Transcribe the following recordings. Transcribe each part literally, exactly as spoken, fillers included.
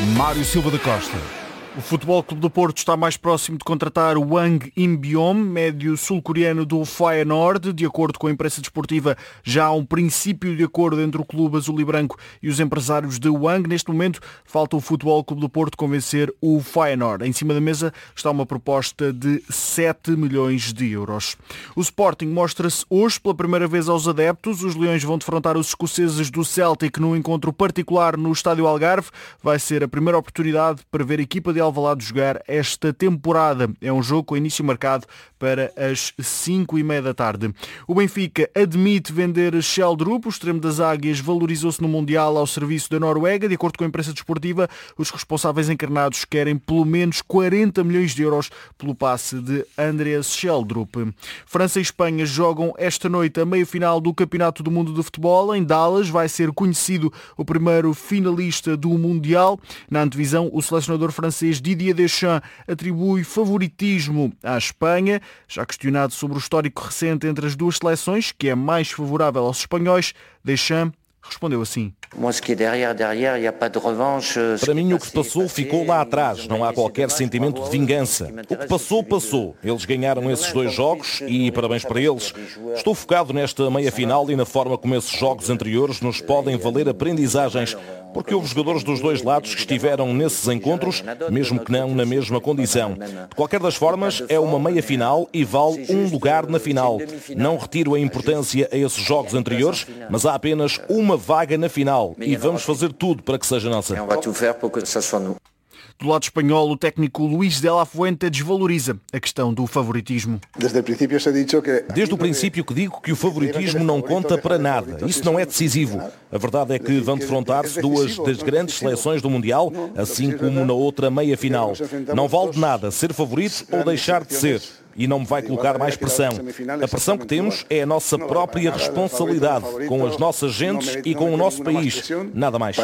Mário Silva da Costa. O Futebol Clube do Porto está mais próximo de contratar o Hwang In-beom, médio sul-coreano do Feyenoord. De acordo com a imprensa desportiva, já há um princípio de acordo entre o clube azul e branco e os empresários de Hwang. Neste momento, falta o Futebol Clube do Porto convencer o Feyenoord. Em cima da mesa está uma proposta de sete milhões de euros. O Sporting mostra-se hoje pela primeira vez aos adeptos. Os Leões vão defrontar os escoceses do Celtic num encontro particular no Estádio Algarve. Vai ser a primeira oportunidade para ver a equipa de Alvalade jogar esta temporada. É um jogo com início marcado para as cinco e meia da tarde. O Benfica admite vender Schjelderup. O extremo das Águias valorizou-se no Mundial ao serviço da Noruega. De acordo com a imprensa desportiva, os responsáveis encarnados querem pelo menos quarenta milhões de euros pelo passe de Andreas Schjelderup. França e Espanha jogam esta noite a meia-final do Campeonato do Mundo de Futebol. Em Dallas vai ser conhecido o primeiro finalista do Mundial. Na antevisão, o selecionador francês Didier Deschamps atribui favoritismo à Espanha. Já questionado sobre o histórico recente entre as duas seleções, que é mais favorável aos espanhóis, Deschamps respondeu assim. Para mim, o que se passou ficou lá atrás. Não há qualquer sentimento de vingança. O que passou, passou. Eles ganharam esses dois jogos e parabéns para eles. Estou focado nesta meia-final e na forma como esses jogos anteriores nos podem valer aprendizagens, porque houve jogadores dos dois lados que estiveram nesses encontros, mesmo que não na mesma condição. De qualquer das formas, é uma meia-final e vale um lugar na final. Não retiro a importância a esses jogos anteriores, mas há apenas uma vaga na final e vamos fazer tudo para que seja nossa. Do lado espanhol, o técnico Luís de la Fuente desvaloriza a questão do favoritismo. Desde o princípio que digo que o favoritismo não conta para nada. Isso não é decisivo. A verdade é que vão defrontar-se duas das grandes seleções do Mundial, assim como na outra meia-final. Não vale de nada ser favorito ou deixar de ser. E não me vai colocar mais pressão. A pressão que temos é a nossa própria responsabilidade, com as nossas gentes e com o nosso país. Nada mais.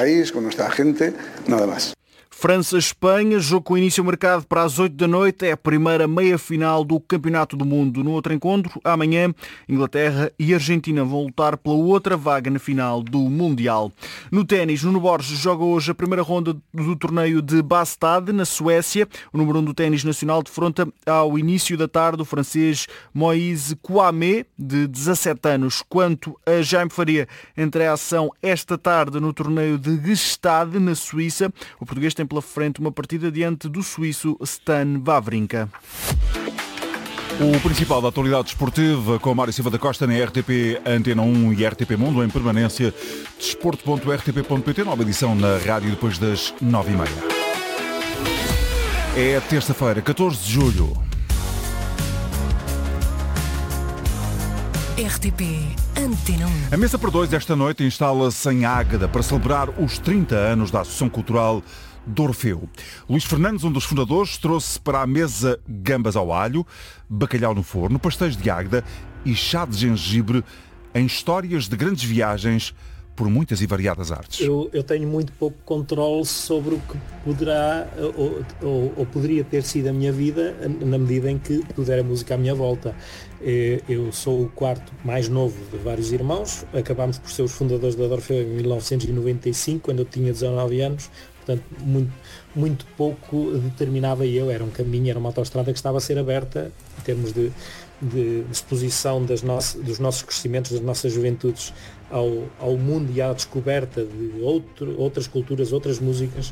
França-Espanha, jogo com início marcado para as oito da noite, é a primeira meia-final do Campeonato do Mundo. No outro encontro, amanhã, Inglaterra e Argentina vão lutar pela outra vaga na final do Mundial. No ténis, Nuno Borges joga hoje a primeira ronda do torneio de Bastad, na Suécia. O número um do ténis nacional defronta ao início da tarde o francês Moïse Kouamé, de dezassete anos. Quanto a Jaime Faria, entra em ação esta tarde no torneio de Gstaad, na Suíça. O português tem pela frente uma partida diante do suíço Stan Wawrinka. O principal da atualidade desportiva com Mário Silva da Costa na R T P Antena um e R T P Mundo em permanência. desporto ponto r t p ponto p t, nova edição na rádio depois das nove e meia. É terça-feira, catorze de julho. R T P Antena um. A mesa para dois esta noite instala-se em Águeda para celebrar os trinta anos da Associação Cultural de Orfeu. Luís Fernandes, um dos fundadores, trouxe para a mesa gambas ao alho, bacalhau no forno, pastéis de Águeda e chá de gengibre em histórias de grandes viagens por muitas e variadas artes. Eu, eu tenho muito pouco controle sobre o que poderá ou, ou, ou poderia ter sido a minha vida na medida em que tudo era música à minha volta. Eu sou o quarto mais novo de vários irmãos, acabámos por ser os fundadores da Orfeu em mil novecentos e noventa e cinco, quando eu tinha dezanove anos, portanto muito, muito pouco determinava eu, era um caminho, era uma autoestrada que estava a ser aberta em termos de, de exposição das nossas, dos nossos crescimentos, das nossas juventudes ao, ao mundo e à descoberta de outro, outras culturas, outras músicas.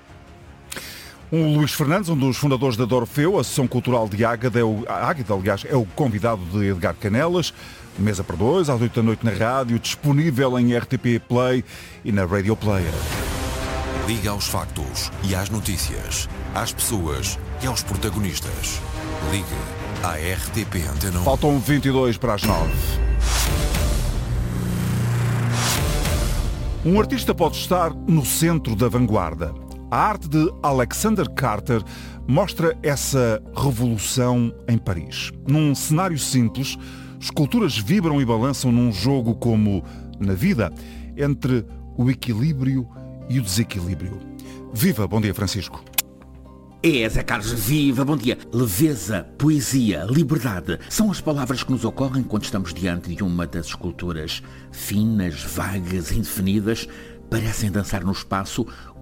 Um Luís Fernandes, um dos fundadores da Orfeu, a Associação Cultural de Águeda, é o, a Águeda, aliás, é o convidado de Edgar Canelas. Mesa para dois, às oito da noite na rádio, disponível em R T P Play e na Radio Player. Liga aos factos e às notícias, às pessoas e aos protagonistas. Ligue à R T P Antena um. Faltam vinte e dois para as nove. Um artista pode estar no centro da vanguarda. A arte de Alexander Carter mostra essa revolução em Paris. Num cenário simples, esculturas vibram e balançam num jogo como na vida, entre o equilíbrio e o desequilíbrio. Viva, bom dia, Francisco. É, Zé Carlos, viva, bom dia. Leveza, poesia, liberdade são as palavras que nos ocorrem quando estamos diante de uma das esculturas finas, vagas, indefinidas, parecem dançar no espaço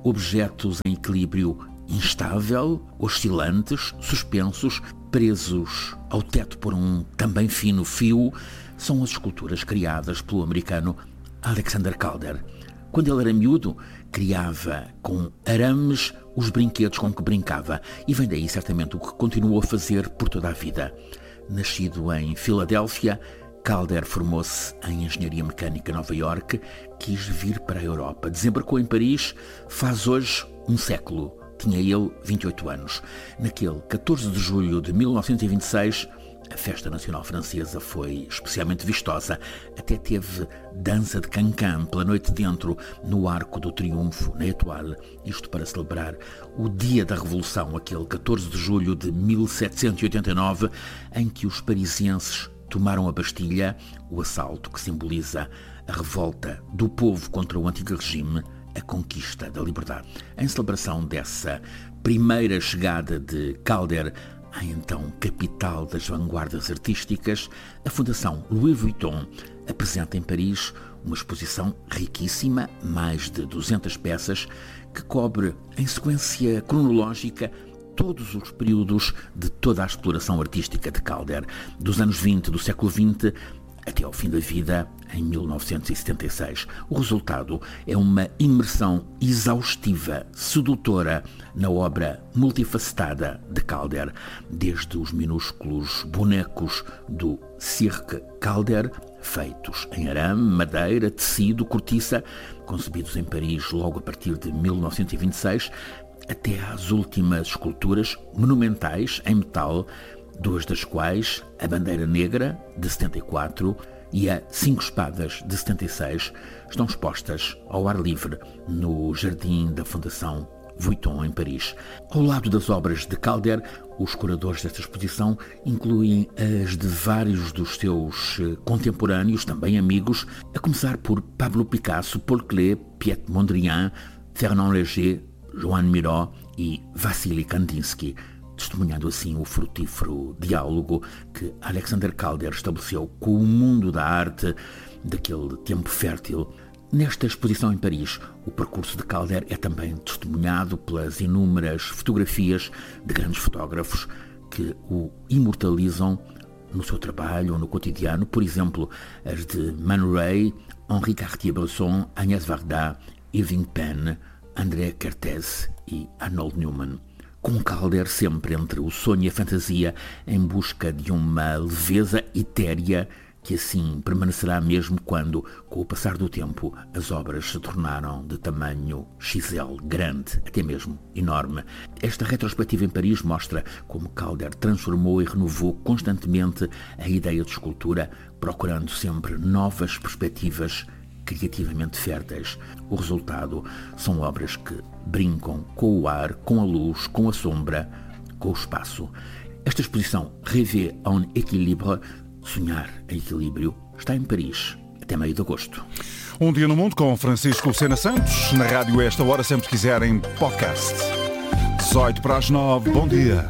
objetos em equilíbrio instável, oscilantes, suspensos, presos ao teto por um também fino fio, são as esculturas criadas pelo americano Alexander Calder. Quando ele era miúdo, criava com arames os brinquedos com que brincava, e vem daí certamente o que continuou a fazer por toda a vida. Nascido em Filadélfia, Calder formou-se em Engenharia Mecânica em Nova Iorque, quis vir para a Europa. Desembarcou em Paris, faz hoje um século. Tinha ele vinte e oito anos. Naquele catorze de julho de mil novecentos e vinte e seis, a festa nacional francesa foi especialmente vistosa. Até teve dança de cancan pela noite dentro, no Arco do Triunfo, na Étoile. Isto para celebrar o dia da Revolução, aquele catorze de julho de mil setecentos e oitenta e nove, em que os parisienses tomaram a Bastilha, o assalto que simboliza a revolta do povo contra o antigo regime, a conquista da liberdade. Em celebração dessa primeira chegada de Calder à então capital das vanguardas artísticas, a Fundação Louis Vuitton apresenta em Paris uma exposição riquíssima, mais de duzentas peças, que cobre em sequência cronológica todos os períodos de toda a exploração artística de Calder, dos anos vinte do século vinte até ao fim da vida, em mil novecentos e setenta e seis. O resultado é uma imersão exaustiva, sedutora, na obra multifacetada de Calder, desde os minúsculos bonecos do Cirque Calder, feitos em arame, madeira, tecido, cortiça, concebidos em Paris logo a partir de mil novecentos e vinte e seis, até às últimas esculturas monumentais em metal, duas das quais, a Bandeira Negra, de setenta e quatro, e a Cinco Espadas, de setenta e seis, estão expostas ao ar livre no jardim da Fundação Vuitton, em Paris. Ao lado das obras de Calder, os curadores desta exposição incluem as de vários dos seus contemporâneos, também amigos, a começar por Pablo Picasso, Paul Klee, Piet Mondrian, Fernand Léger, Joan Miró e Vassily Kandinsky, testemunhando assim o frutífero diálogo que Alexander Calder estabeleceu com o mundo da arte daquele tempo fértil. Nesta exposição em Paris, o percurso de Calder é também testemunhado pelas inúmeras fotografias de grandes fotógrafos que o imortalizam no seu trabalho ou no cotidiano, por exemplo, as de Man Ray, Henri Cartier-Bresson, Agnès Varda, Irving Penn, André Kertész e Arnold Newman. Com Calder sempre entre o sonho e a fantasia, em busca de uma leveza etérea que assim permanecerá mesmo quando, com o passar do tempo, as obras se tornaram de tamanho X L, grande, até mesmo enorme. Esta retrospectiva em Paris mostra como Calder transformou e renovou constantemente a ideia de escultura, procurando sempre novas perspectivas criativamente férteis. O resultado são obras que brincam com o ar, com a luz, com a sombra, com o espaço. Esta exposição Rêver en équilibre, sonhar em equilíbrio, está em Paris até meio de agosto. Um Dia no Mundo com Francisco Sena Santos, na rádio esta hora, sempre quiserem podcast. dezoito para as nove, bom dia.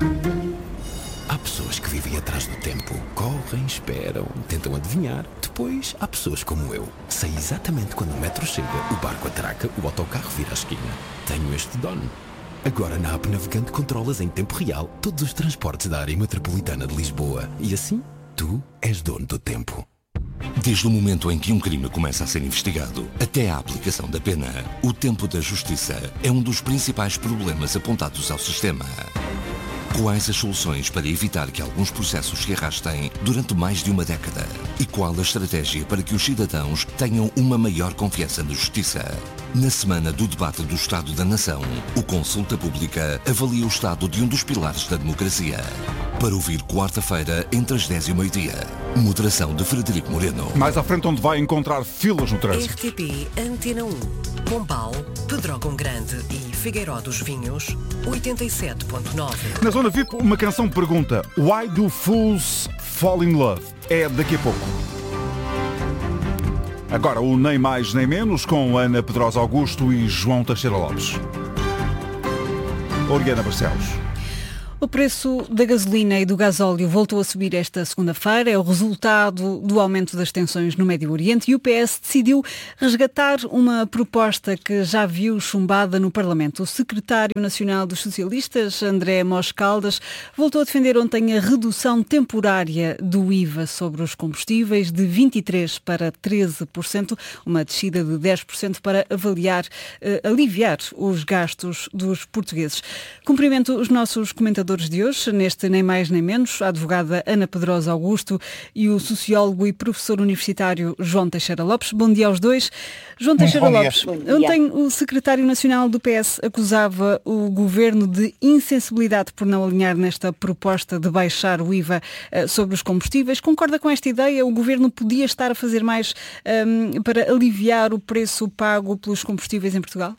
Há pessoas que vivem atrás do tempo, correm, esperam, tentam adivinhar. Depois há pessoas como eu. Sei exatamente quando o metro chega, o barco atraca, o autocarro vira a esquina. Tenho este dono. Agora na app Navegante controlas em tempo real todos os transportes da área metropolitana de Lisboa. E assim, tu és dono do tempo. Desde o momento em que um crime começa a ser investigado até à aplicação da pena, o tempo da justiça é um dos principais problemas apontados ao sistema. Quais as soluções para evitar que alguns processos se arrastem durante mais de uma década? E qual a estratégia para que os cidadãos tenham uma maior confiança na justiça? Na semana do debate do Estado da Nação, o Consulta Pública avalia o estado de um dos pilares da democracia. Para ouvir quarta-feira, entre as dez e o meio-dia. Moderação de Frederico Moreno. Mais à frente, onde vai encontrar filas no trânsito. R T P Antena um, Pombal, Pedrógão Grande e Figueiró dos Vinhos, oitenta e sete ponto nove. Na Zona V I P, uma canção pergunta: Why do fools fall in love? É daqui a pouco. Agora o Nem Mais Nem Menos com Ana Pedrosa Augusto e João Teixeira Lopes. Oriana Barcelos. O preço da gasolina e do gasóleo voltou a subir esta segunda-feira. É o resultado do aumento das tensões no Médio Oriente e o P S decidiu resgatar uma proposta que já viu chumbada no Parlamento. O secretário nacional dos socialistas, André Mos Caldas, voltou a defender ontem a redução temporária do I V A sobre os combustíveis de vinte e três por cento para treze por cento, uma descida de dez por cento para avaliar, eh, aliviar os gastos dos portugueses. Cumprimento os nossos comentadores de hoje, neste Nem Mais Nem Menos, a advogada Ana Pedrosa Augusto e o sociólogo e professor universitário João Teixeira Lopes. Bom dia aos dois. João Teixeira Lopes, ontem o secretário nacional do P S acusava o governo de insensibilidade por não alinhar nesta proposta de baixar o I V A sobre os combustíveis. Concorda com esta ideia? O governo podia estar a fazer mais um, para aliviar o preço pago pelos combustíveis em Portugal?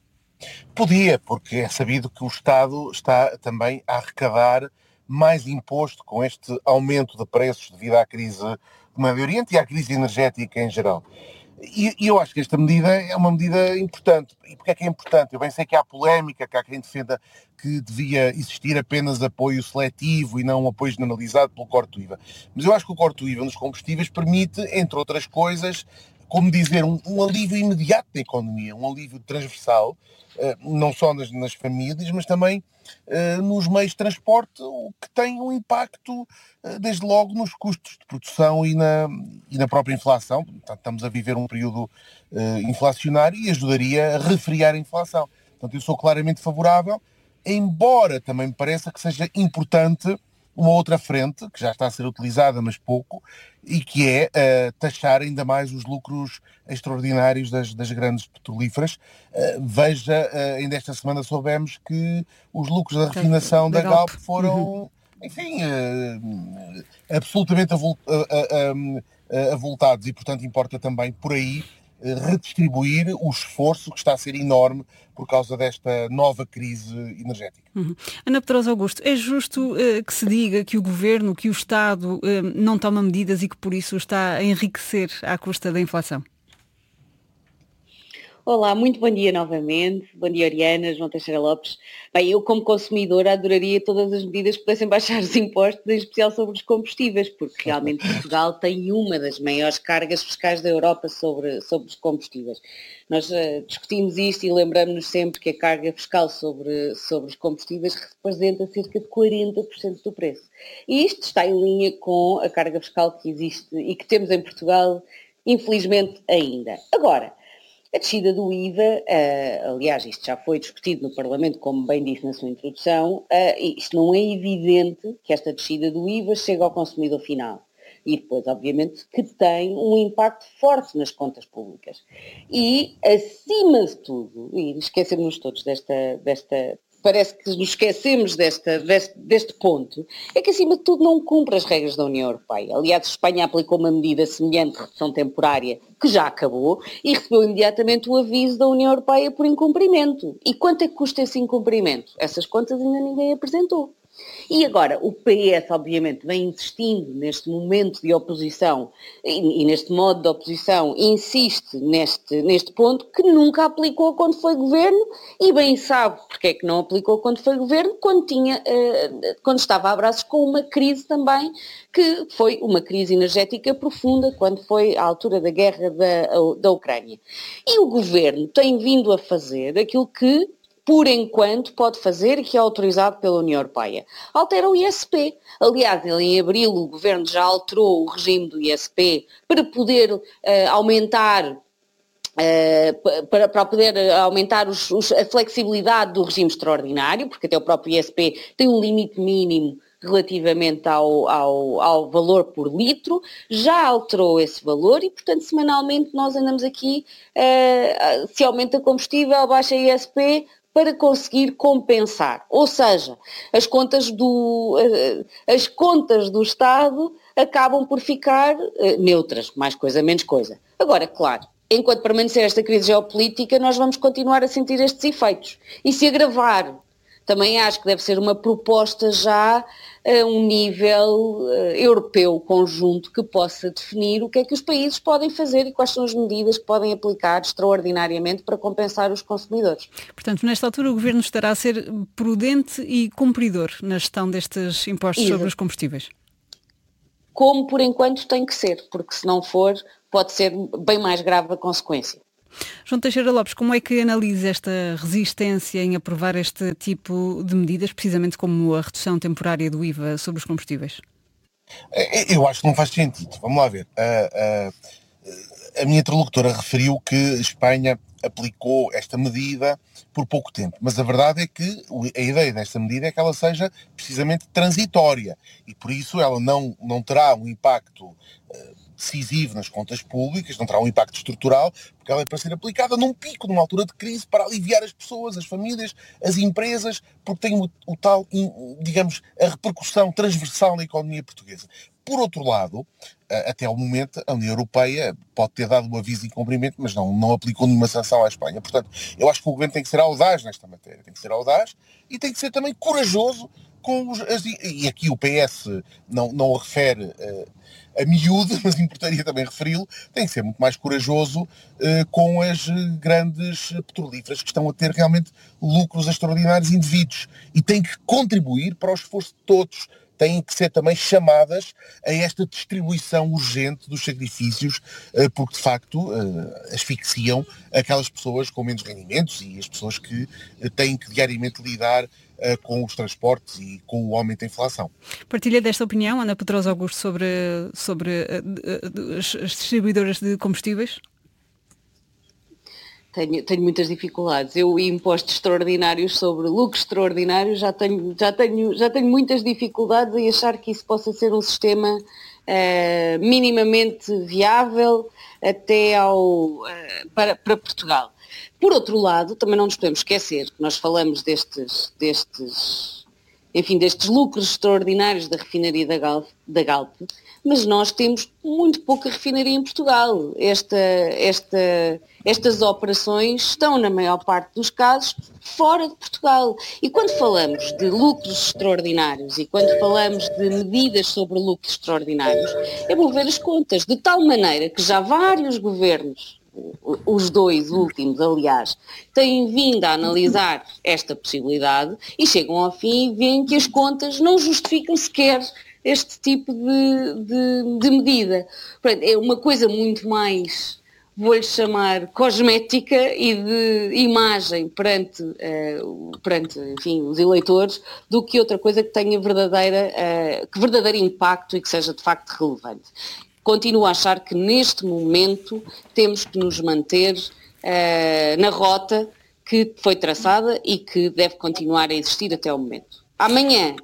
Podia, porque é sabido que o Estado está também a arrecadar mais imposto com este aumento de preços devido à crise do Médio Oriente e à crise energética em geral. E, e eu acho que esta medida é uma medida importante. E porquê é que é importante? Eu bem sei que há polémica, que há quem defenda que devia existir apenas apoio seletivo e não um apoio generalizado pelo corte do I V A. Mas eu acho que o corte do I V A nos combustíveis permite, entre outras coisas, como dizer, um, um alívio imediato da economia, um alívio transversal, uh, não só nas, nas famílias, mas também uh, nos meios de transporte, o que tem um impacto, uh, desde logo, nos custos de produção e na, e na própria inflação. Portanto, estamos a viver um período uh, inflacionário e ajudaria a refriar a inflação. Portanto, eu sou claramente favorável, embora também me pareça que seja importante uma outra frente, que já está a ser utilizada, mas pouco, e que é uh, taxar ainda mais os lucros extraordinários das, das grandes petrolíferas. Uh, veja, uh, ainda esta semana soubemos que os lucros da refinação da, da Galp foram, uhum. enfim, uh, absolutamente avult, uh, uh, uh, avultados, e portanto importa também por aí redistribuir o esforço que está a ser enorme por causa desta nova crise energética. Uhum. Ana Pedrosa Augusto, é justo uh, que se diga que o Governo, que o Estado uh, não toma medidas e que por isso está a enriquecer à custa da inflação? Olá, muito bom dia novamente. Bom dia, Oriana, João Teixeira Lopes. Bem, eu como consumidora adoraria todas as medidas que pudessem baixar os impostos, em especial sobre os combustíveis, porque realmente Portugal tem uma das maiores cargas fiscais da Europa sobre, sobre os combustíveis. Nós uh, discutimos isto e lembramos-nos sempre que a carga fiscal sobre, sobre os combustíveis representa cerca de quarenta por cento do preço. E isto está em linha com a carga fiscal que existe e que temos em Portugal, infelizmente, ainda. Agora, a descida do I V A, uh, aliás, isto já foi discutido no Parlamento, como bem disse na sua introdução, uh, isto não é evidente que esta descida do I V A chegue ao consumidor final. E depois, obviamente, que tem um impacto forte nas contas públicas. E, acima de tudo, e esquecemos todos desta, desta parece que nos esquecemos desta, deste, deste ponto, é que acima de tudo não cumpre as regras da União Europeia. Aliás, a Espanha aplicou uma medida semelhante de redução temporária que já acabou e recebeu imediatamente o aviso da União Europeia por incumprimento. E quanto é que custa esse incumprimento? Essas contas ainda ninguém apresentou. E agora, o P S, obviamente, vem insistindo neste momento de oposição e, e neste modo de oposição, insiste neste, neste ponto que nunca aplicou quando foi governo e bem sabe porque é que não aplicou quando foi governo, quando, tinha, uh, quando estava a braços com uma crise também, que foi uma crise energética profunda, quando foi à altura da guerra da, da Ucrânia. E o governo tem vindo a fazer aquilo que por enquanto pode fazer e que é autorizado pela União Europeia. Altera o I S P. Aliás, em abril o Governo já alterou o regime do I S P para poder uh, aumentar, uh, para, para poder aumentar os, os, a flexibilidade do regime extraordinário, porque até o próprio I S P tem um limite mínimo relativamente ao, ao, ao valor por litro, já alterou esse valor e, portanto, semanalmente nós andamos aqui, uh, se aumenta combustível, baixa I S P, para conseguir compensar. Ou seja, as contas do, as contas do Estado acabam por ficar neutras, mais coisa, menos coisa. Agora, claro, enquanto permanecer esta crise geopolítica, nós vamos continuar a sentir estes efeitos. E se agravar também acho que deve ser uma proposta já a um nível uh, europeu conjunto que possa definir o que é que os países podem fazer e quais são as medidas que podem aplicar extraordinariamente para compensar os consumidores. Portanto, nesta altura o Governo estará a ser prudente e cumpridor na gestão destes impostos Exato. sobre os combustíveis. Como por enquanto tem que ser, porque se não for pode ser bem mais grave a consequência. João Teixeira Lopes, como é que analisa esta resistência em aprovar este tipo de medidas, precisamente como a redução temporária do I V A sobre os combustíveis? Eu acho que não faz sentido. Vamos lá ver. A, a, a minha interlocutora referiu que Espanha aplicou esta medida por pouco tempo, mas a verdade é que a ideia desta medida é que ela seja precisamente transitória e por isso ela não, não terá um impacto decisivo nas contas públicas, não terá um impacto estrutural, porque ela é para ser aplicada num pico, numa altura de crise, para aliviar as pessoas, as famílias, as empresas, porque tem o, o tal, digamos, a repercussão transversal na economia portuguesa. Por outro lado, até ao momento, a União Europeia pode ter dado um aviso de incumprimento, mas não, não aplicou nenhuma sanção à Espanha. Portanto, eu acho que o Governo tem que ser audaz nesta matéria, tem que ser audaz e tem que ser também corajoso com os... As, e aqui o P S não, não o refere... Uh, a miúdo, mas importaria também referi-lo, tem que ser muito mais corajoso uh, com as grandes petrolíferas que estão a ter realmente lucros extraordinários indevidos e tem que contribuir para o esforço de todos. Têm que ser também chamadas a esta distribuição urgente dos sacrifícios, uh, porque de facto uh, asfixiam aquelas pessoas com menos rendimentos e as pessoas que uh, têm que diariamente lidar Uh, com os transportes e com o aumento da inflação. Partilha desta opinião, Ana Pedrosa Augusto, sobre, sobre uh, uh, as distribuidoras de combustíveis? Tenho, tenho muitas dificuldades. Eu, impostos extraordinários sobre lucros extraordinários, já tenho, já, tenho, já tenho muitas dificuldades em achar que isso possa ser um sistema uh, minimamente viável até ao, uh, para, para Portugal. Por outro lado, também não nos podemos esquecer que nós falamos destes, destes, enfim, destes lucros extraordinários da refinaria da Galp, da Galp, mas nós temos muito pouca refinaria em Portugal. Esta, esta, estas operações estão, na maior parte dos casos, fora de Portugal. E quando falamos de lucros extraordinários e quando falamos de medidas sobre lucros extraordinários, é bom ver as contas, de tal maneira que já vários governos, os dois últimos, aliás, têm vindo a analisar esta possibilidade e chegam ao fim e veem que as contas não justificam sequer este tipo de, de, de medida. É uma coisa muito mais, vou-lhe chamar, cosmética e de imagem perante, uh, perante enfim, os eleitores, do que outra coisa que tenha verdadeira, uh, que verdadeiro impacto e que seja de facto relevante. Continuo a achar que neste momento temos que nos manter uh, na rota que foi traçada e que deve continuar a existir até ao momento. Amanhã,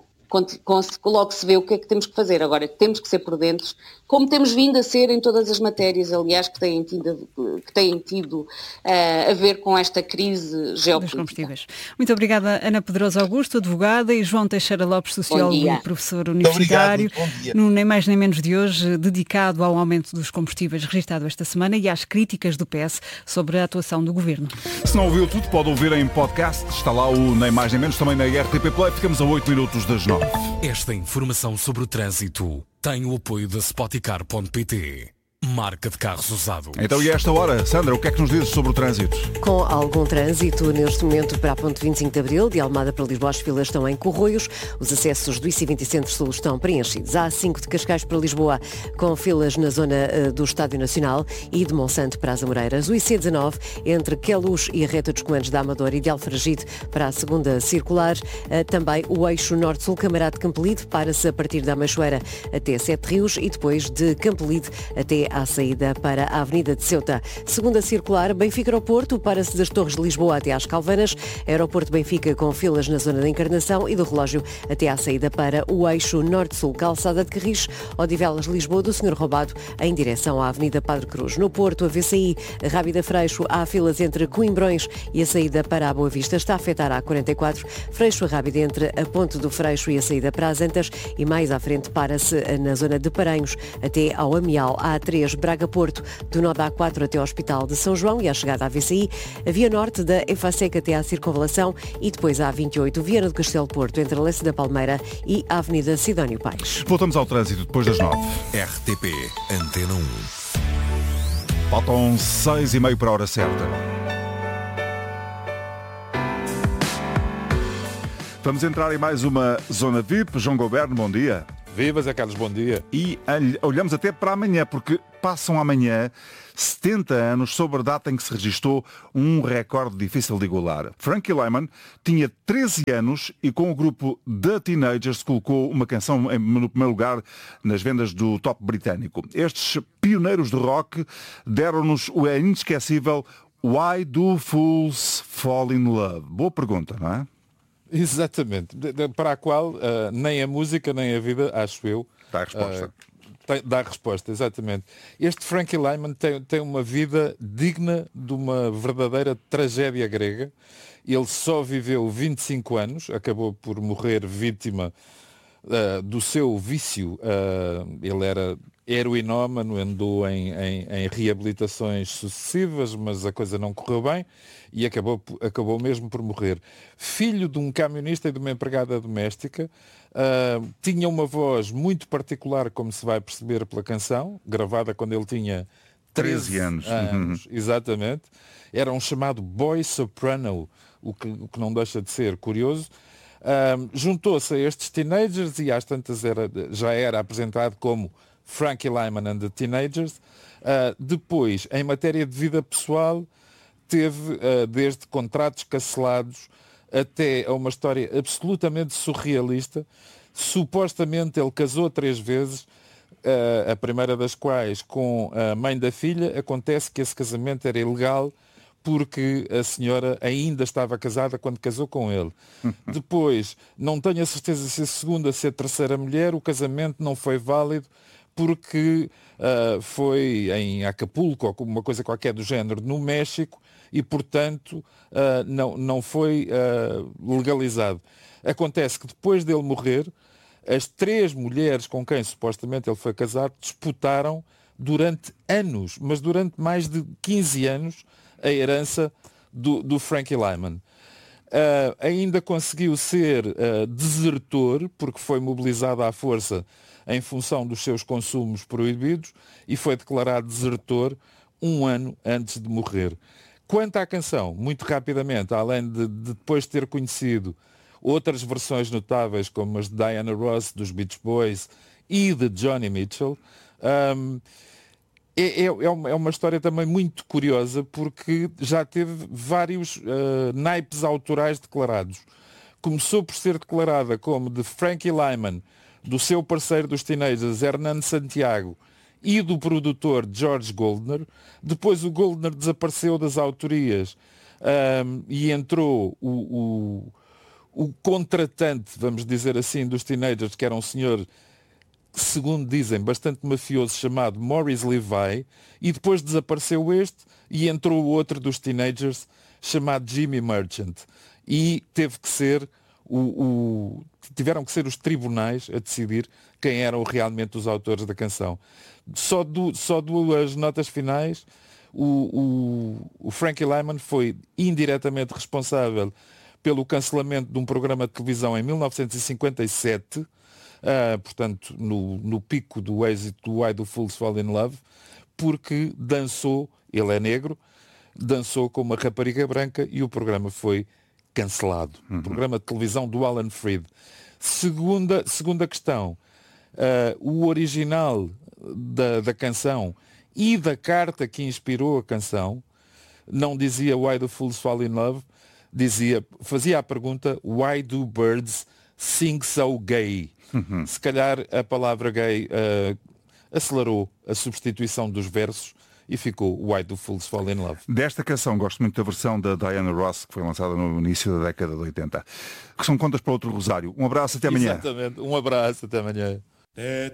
logo se vê o que é que temos que fazer. Agora, temos que ser prudentes, como temos vindo a ser em todas as matérias, aliás, que têm tido, que têm tido uh, a ver com esta crise geopolítica. Muito obrigada, Ana Pedrosa Augusto, advogada, e João Teixeira Lopes, sociólogo e professor universitário, no Nem Mais Nem Menos de hoje, dedicado ao aumento dos combustíveis registado esta semana e às críticas do P S sobre a atuação do Governo. Se não ouviu tudo, pode ouvir em podcast, está lá o Nem Mais Nem Menos, também na R T P Play, ficamos a oito minutos das nove. Esta informação sobre o trânsito tem o apoio da Spoticar ponto pt, marca de carros usados. Então, e a esta hora, Sandra, o que é que nos dizes sobre o trânsito? Com algum trânsito neste momento para a ponte vinte e cinco de Abril, de Almada para Lisboa, as filas estão em Corroios, os acessos do I C vinte Centro-Sul estão preenchidos. A A cinco de Cascais para Lisboa, com filas na zona uh, do Estádio Nacional e de Monsanto para as Amoreiras. O I C dezanove, entre Queluz e a reta dos comandos da Amadora e de Alfragide para a segunda circular. Uh, também o eixo Norte-Sul, Camarate Campelide, para-se a partir da Machoeira até Sete Rios e depois de Campelide até à saída para a Avenida de Ceuta. Segunda circular, Benfica-Aeroporto, para-se das Torres de Lisboa até às Calvanas, Aeroporto Benfica com filas na zona da Encarnação e do Relógio até à saída para o eixo Norte-Sul, Calçada de Carris, Odivelas, Lisboa, do Senhor Roubado, em direção à Avenida Padre Cruz. No Porto, a V C I, Rábida Freixo, há filas entre Coimbrões e a saída para a Boa Vista está a afetar a quarenta e quatro, Freixo Rábida entre a Ponte do Freixo e a saída para as Antas e mais à frente para-se na zona de Paranhos até ao Amial. A A três três Braga-Porto, do nó da A quatro até ao Hospital de São João e à chegada à V C I, a Via Norte da EFASEC até à Circunvalação e depois a A vinte e oito, Viana do Castelo Porto, entre a Leça da Palmeira e a Avenida Sidónio Paes. Voltamos ao trânsito depois das nove. R T P Antena um. Faltam seis e meio para a hora certa. Vamos entrar em mais uma Zona V I P. João Goberno, bom dia. Viva, Zé Carlos, bom dia. E olhamos até para amanhã, porque passam amanhã setenta anos sobre a data em que se registou um recorde difícil de igualar. Frankie Lymon tinha treze anos e com o grupo The Teenagers colocou uma canção no primeiro lugar nas vendas do top britânico. Estes pioneiros de rock deram-nos o inesquecível Why Do Fools Fall in Love? Boa pergunta, não é? Exatamente, para a qual uh, nem a música nem a vida, acho eu, dá a resposta. Uh, tem, dá a resposta, exatamente. Este Frankie Lymon tem, tem uma vida digna de uma verdadeira tragédia grega. Ele só viveu vinte e cinco anos, acabou por morrer vítima uh, do seu vício. Uh, ele era heroinómano, andou em, em, em reabilitações sucessivas, mas a coisa não correu bem e acabou, acabou mesmo por morrer. Filho de um camionista e de uma empregada doméstica, uh, tinha uma voz muito particular, como se vai perceber pela canção, gravada quando ele tinha treze anos. anos uhum. Exatamente. Era um chamado boy soprano, o que, o que não deixa de ser curioso. Uh, juntou-se a estes teenagers e às tantas era, já era apresentado como Frankie Lymon and the Teenagers. Uh, depois, em matéria de vida pessoal, teve uh, desde contratos cancelados até a uma história absolutamente surrealista. Supostamente ele casou três vezes, uh, a primeira das quais com a mãe da filha. Acontece que esse casamento era ilegal porque a senhora ainda estava casada quando casou com ele. Depois, não tenho a certeza se a segunda, se a terceira mulher, o casamento não foi válido porque uh, foi em Acapulco ou uma coisa qualquer do género no México e, portanto, uh, não, não foi uh, legalizado. Acontece que depois dele morrer, as três mulheres com quem supostamente ele foi casado disputaram durante anos, mas durante mais de quinze anos, a herança do, do Frankie Lymon. Uh, ainda conseguiu ser uh, desertor, porque foi mobilizado à força em função dos seus consumos proibidos e foi declarado desertor um ano antes de morrer. Quanto à canção, muito rapidamente, além de, de depois ter conhecido outras versões notáveis, como as de Diana Ross, dos Beach Boys e de Johnny Mitchell, um, é, é, é uma história também muito curiosa, porque já teve vários uh, naipes autorais declarados. Começou por ser declarada como de Frankie Lymon, do seu parceiro dos Teenagers, Hernando Santiago, e do produtor George Goldner. Depois o Goldner desapareceu das autorias um, e entrou o, o, o contratante, vamos dizer assim, dos Teenagers, que era um senhor, segundo dizem, bastante mafioso, chamado Maurice Levi, e depois desapareceu este e entrou o outro dos Teenagers, chamado Jimmy Merchant. E teve que ser o, o tiveram que ser os tribunais a decidir quem eram realmente os autores da canção. Só, do, só duas notas finais. O, o, o Frankie Lymon foi indiretamente responsável pelo cancelamento de um programa de televisão em mil novecentos e cinquenta e sete, uh, portanto, no, no pico do êxito do Why Do Fools Fall in Love, porque dançou, ele é negro, dançou com uma rapariga branca e o programa foi cancelado. Uhum. Programa de televisão do Alan Freed. Segunda, segunda questão, uh, o original da, da canção e da carta que inspirou a canção não dizia Why Do Fools Fall in Love, dizia, fazia a pergunta Why Do Birds Sing So Gay? Uhum. Se calhar a palavra gay uh, acelerou a substituição dos versos e ficou Why Do Fools Fall in Love. Desta canção gosto muito da versão da Diana Ross, que foi lançada no início da década de oitenta. Que são contas para outro rosário. Um abraço, até amanhã. Exatamente, um abraço, até amanhã.